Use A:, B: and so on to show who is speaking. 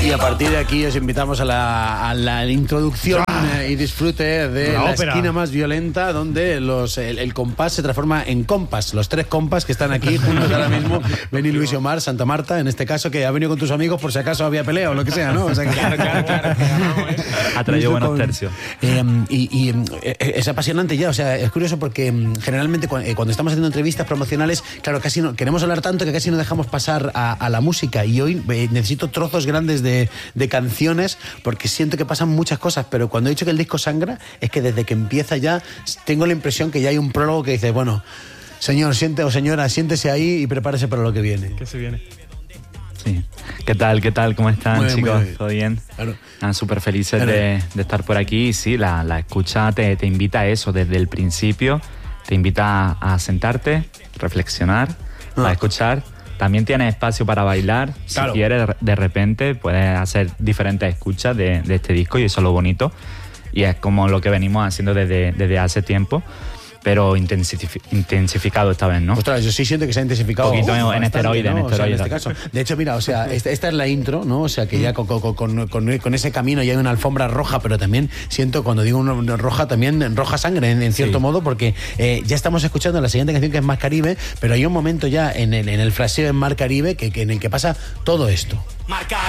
A: Y a partir de aquí os invitamos a la introducción y disfrute de la esquina más violenta, donde el compás se transforma en compas. Los tres compas que están aquí juntos ahora mismo, Beni, Luis y Omar, Santa Marta, en este caso, que ha venido con tus amigos por si acaso había pelea o lo que sea, ¿no? O sea, claro.
B: Ha traído buenos tercios.
A: Y es apasionante ya, o sea, es curioso porque generalmente cuando estamos haciendo entrevistas promocionales, claro, casi no queremos hablar tanto que casi no dejamos pasar a la música, y hoy necesito trozos grandes de canciones porque siento que pasan muchas cosas, pero cuando he dicho que el disco sangra, es que desde que empieza ya tengo la impresión que ya hay un prólogo que dice, bueno, señor, señora, siéntese ahí y prepárese para lo que viene.
C: ¿Qué se viene?
B: Sí. ¿Qué tal? ¿Cómo están,
A: muy bien,
B: chicos?
A: muy bien.
B: ¿Todo bien?
A: Claro.
B: Súper felices de estar por aquí. Y sí, la escucha te invita a eso desde el principio. Te invita a sentarte, reflexionar, a escuchar. También tienes espacio para bailar.
A: Claro.
B: Si quieres, de repente puedes hacer diferentes escuchas de este disco, y eso es lo bonito. Y es como lo que venimos haciendo desde hace tiempo, pero intensificado esta vez, ¿no?
A: Ostras, yo sí siento que se ha intensificado
B: un poquito en
A: bastante,
B: esteroide,
A: ¿no?
B: en esteroide.
A: O sea, en este caso. De hecho, mira, o sea, esta es la intro, ¿no? O sea, que ya con ese camino ya hay una alfombra roja, pero también siento, cuando digo una roja, también roja sangre, en cierto modo, porque ya estamos escuchando la siguiente canción, que es Mar Caribe, pero hay un momento ya en el fraseo en Mar Caribe en el que pasa todo esto.